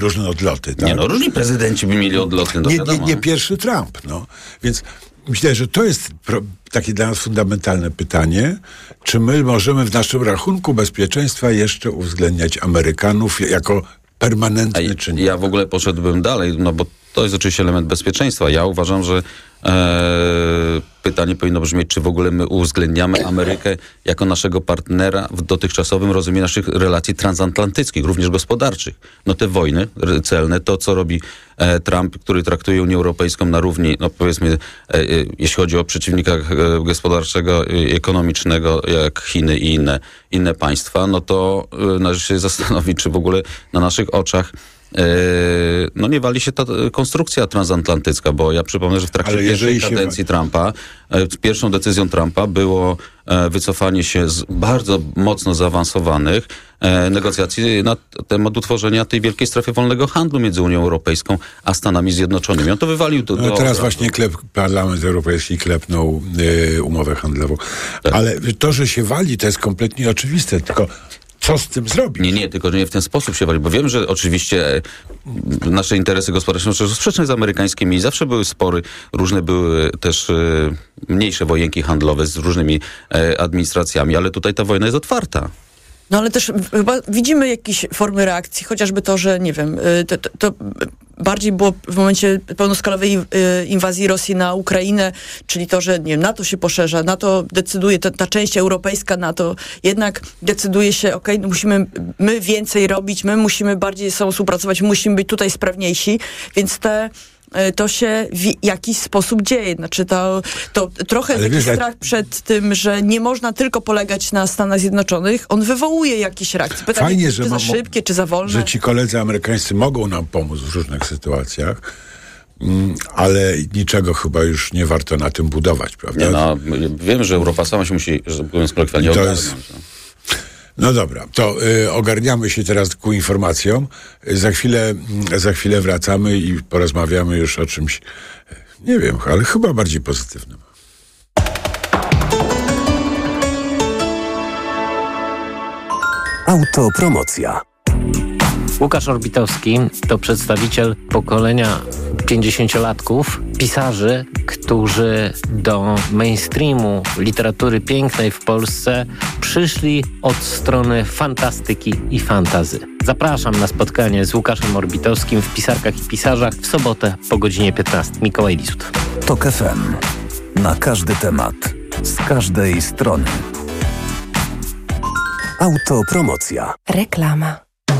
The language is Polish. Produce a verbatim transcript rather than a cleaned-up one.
różne odloty. Tak? Nie no, różni prezydenci by mieli odloty. No nie, wiadomo, nie, nie pierwszy Trump. No. Więc myślę, że to jest pro, takie dla nas fundamentalne pytanie, czy my możemy w naszym rachunku bezpieczeństwa jeszcze uwzględniać Amerykanów jako permanentny czynnik. Ja w ogóle poszedłbym dalej, no bo to jest oczywiście element bezpieczeństwa. Ja uważam, że e, pytanie powinno brzmieć, czy w ogóle my uwzględniamy Amerykę jako naszego partnera w dotychczasowym rozumieniu naszych relacji transatlantyckich, również gospodarczych. No te wojny celne, to co robi e, Trump, który traktuje Unię Europejską na równi, no powiedzmy, e, e, jeśli chodzi o przeciwnika e, gospodarczego, e, ekonomicznego, jak Chiny i inne, inne państwa, no to e, należy się zastanowić, czy w ogóle na naszych oczach no nie wali się ta konstrukcja transatlantycka, bo ja przypomnę, że w trakcie pierwszej kadencji się... Trumpa, pierwszą decyzją Trumpa było wycofanie się z bardzo mocno zaawansowanych negocjacji na temat utworzenia tej wielkiej strefy wolnego handlu między Unią Europejską a Stanami Zjednoczonymi. On to wywalił do... No, do teraz do... właśnie klep, Parlament Europejski klepnął y, umowę handlową. Tak. Ale to, że się wali, to jest kompletnie oczywiste, tylko co z tym zrobić? Nie, nie, tylko nie w ten sposób się wali, bo wiem, że oczywiście e, nasze interesy gospodarcze są sprzeczne z amerykańskimi i zawsze były spory, różne były też e, mniejsze wojenki handlowe z różnymi e, administracjami, ale tutaj ta wojna jest otwarta. No ale też chyba widzimy jakieś formy reakcji, chociażby to, że nie wiem, to, to, to bardziej było w momencie pełnoskalowej inwazji Rosji na Ukrainę, czyli to, że nie wiem, NATO się poszerza, NATO decyduje, ta, ta część europejska NATO jednak decyduje się, okej, okay, no musimy my więcej robić, my musimy bardziej ze sobą współpracować, musimy być tutaj sprawniejsi, więc te to się w jakiś sposób dzieje. Znaczy to, to trochę Ale taki wiesz, strach przed tym, że nie można tylko polegać na Stanach Zjednoczonych, on wywołuje jakieś reakcje. Pytanie, Fajnie, czy że za mam, szybkie, czy za wolne. Że ci koledzy amerykańscy mogą nam pomóc w różnych sytuacjach, mm, ale niczego chyba już nie warto na tym budować, prawda? Nie, no, wiem, że Europa sama się musi, że mówiąc kolokwialnie, ogarnąć. Jest... No dobra, to y, ogarniamy się teraz ku informacjom. Y, za chwilę, y, za chwilę wracamy i porozmawiamy już o czymś, y, nie wiem, ale chyba bardziej pozytywnym. Autopromocja. Łukasz Orbitowski to przedstawiciel pokolenia pięćdziesięciolatków, pisarzy, którzy do mainstreamu literatury pięknej w Polsce przyszli od strony fantastyki i fantazy. Zapraszam na spotkanie z Łukaszem Orbitowskim w Pisarkach i Pisarzach w sobotę po godzinie piętnastej. Mikołaj Lisut. Tok F M. Na każdy temat. Z każdej strony. Autopromocja. Reklama.